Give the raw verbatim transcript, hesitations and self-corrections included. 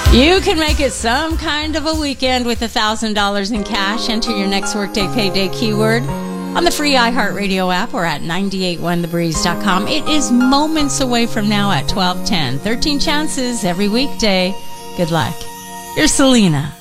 You can make it some kind of a weekend with one thousand dollars in cash. Enter your next workday payday keyword on the free iHeartRadio app or at nine eight one the breeze dot com. It is moments away from now at twelve ten. thirteen chances every weekday. Good luck. Here's Selena.